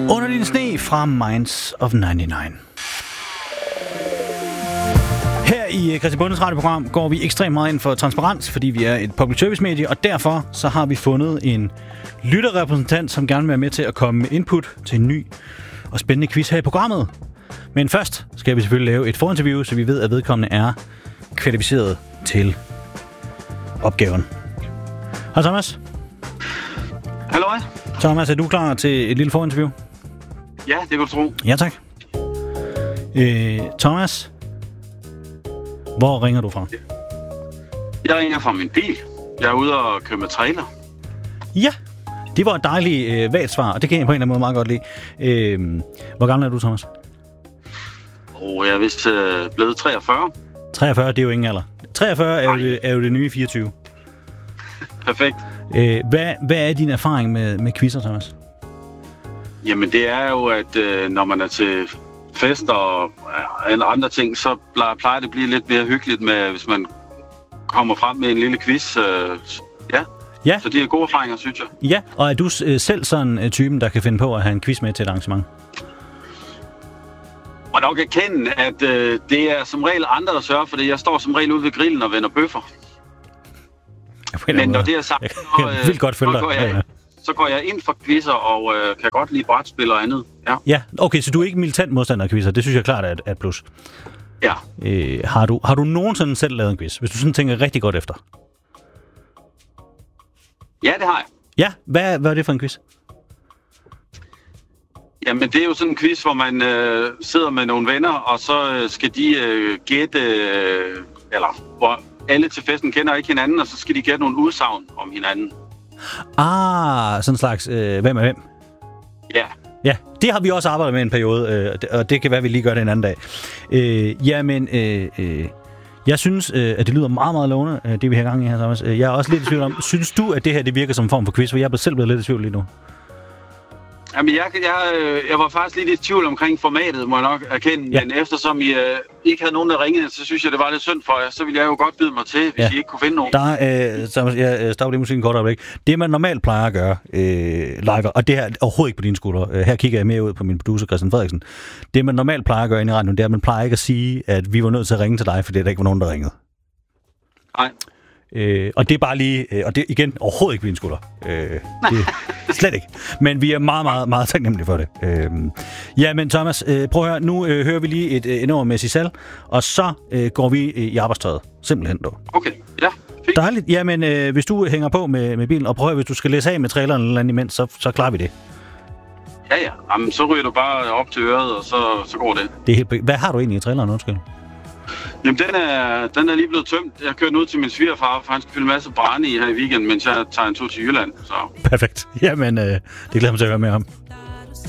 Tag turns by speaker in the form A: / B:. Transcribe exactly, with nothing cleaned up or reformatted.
A: Under din sne fra Minds of nioghalvfems. Her i Christian Bundes radioprogram går vi ekstremt meget ind for transparens, fordi vi er et public service medie, og derfor så har vi fundet en lytterrepræsentant, som gerne vil være med til at komme med input til en ny og spændende quiz her i programmet. Men først skal vi selvfølgelig lave et forinterview, så vi ved, at vedkommende er kvalificeret til opgaven. Hej Thomas.
B: Hallo.
A: Thomas, er du klar til et lille forinterview?
B: Ja, det kan du tro.
A: Ja, tak. Øh, Thomas, hvor ringer du fra?
B: Jeg ringer fra min bil. Jeg er ude og køre med trailer.
A: Ja, det var et dejligt øh, vagt svar, og det kan jeg på en eller anden måde meget godt lide. Øh, hvor gammel er du, Thomas?
B: Og jeg er vist øh, blevet treogfyrre.
A: treogfyrre, det er jo ingen alder. treogfyrre er jo, det, er jo det nye fireogtyve.
B: Perfekt.
A: Øh, hvad, hvad er din erfaring med, med quizzer, Thomas?
B: Jamen, det er jo, at øh, når man er til fester og øh, andre ting, så plejer det at blive lidt mere hyggeligt, med, hvis man kommer frem med en lille quiz. Øh, ja.
A: Ja.
B: Så det er gode erfaringer, synes jeg.
A: Ja, og er du øh, selv sådan øh, typen, der kan finde på at have en quiz med til et arrangement?
B: Og nok erkende, at øh, det er som regel andre, der sørger for det. Jeg står som regel ude ved grillen og vender bøffer. Men når det er sagt, så, øh,
A: vildt godt følge dig.
B: Så går jeg,
A: ja, ja.
B: så går jeg ind for quizzer og øh, kan godt lide brætspil og andet. Ja.
A: Ja, okay, så du er ikke militant modstander af quizzer. Det synes jeg klart er et, er et plus.
B: Ja.
A: Øh, har, du, har du nogensinde selv lavet en quiz, hvis du sådan tænker rigtig godt efter?
B: Ja, det har jeg.
A: Ja, hvad, hvad er det for en quiz?
B: Jamen, det er jo sådan en quiz, hvor man øh, sidder med nogle venner, og så øh, skal de øh, gætte, øh, eller hvor alle til festen kender ikke hinanden, og så skal de gætte nogle udsagn om hinanden.
A: Ah, sådan en slags, øh, hvem er hvem?
B: Ja.
A: Ja, det har vi også arbejdet med en periode, øh, og det kan være, vi lige gør det en anden dag. Øh, jamen, øh, øh, jeg synes, øh, at det lyder meget, meget lovende, øh, det vi har gang i her, Thomas. Jeg er også lidt i tvivl om, synes du, at det her det virker som en form for quiz? For jeg er selv blevet lidt i tvivl lige nu.
B: Jamen, jeg, jeg, jeg var faktisk lidt i tvivl omkring formatet, må jeg nok erkende. Ja. Men eftersom I øh, ikke havde nogen, der ringede, så synes jeg, det var lidt synd for jer. Så ville jeg jo godt byde mig til, hvis ja. I ikke kunne finde nogen.
A: Der er, øh, Thomas, jeg stopper lige musikken kort øjeblik. Det, man normalt plejer at gøre, øh, live, og det her er overhovedet ikke på dine skuldre. Øh, her kigger jeg mere ud på min producer, Christian Frederiksen. Det, man normalt plejer at gøre inde i radioen, det er, at man plejer ikke at sige, at vi var nødt til at ringe til dig, fordi der ikke var nogen, der ringede.
B: Nej.
A: Øh, og det er bare lige, øh, og det igen overhovedet ikke på dine skuldre. Øh, det, slet ikke. Men vi er meget, meget, meget taknemmelige for det. Øh, ja, men Thomas, øh, prøv at høre, nu øh, hører vi lige et øh, enormt med Giselle, og så øh, går vi øh, i arbejdstøjet. Simpelthen dog.
B: Okay, ja. Fint.
A: Dejligt. Jamen, øh, hvis du hænger på med, med bilen, og prøv at høre, hvis du skal læse af med traileren eller andet imens, så, så klarer vi det.
B: Ja, ja. Jamen, så ryger du bare op til øret, og så, så går det.
A: Det er helt be- Hvad har du egentlig i traileren, undskyld?
B: Jamen, den er, den er lige blevet tømt. Jeg har kørt den ud til min svigerfar, for han skal fylde en masse brænde i her i weekenden, mens jeg tager en tur til Jylland. Så.
A: Perfekt. Jamen, øh, det glæder mig til at høre mere om.